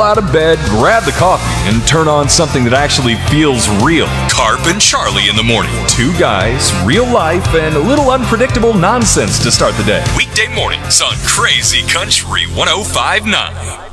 roll out of bed, grab the coffee, and turn on something that actually feels real. Carp and Charlie in the morning. Two guys, real life, and a little unpredictable nonsense to start the day. Weekday mornings on Crazy Country 105.9.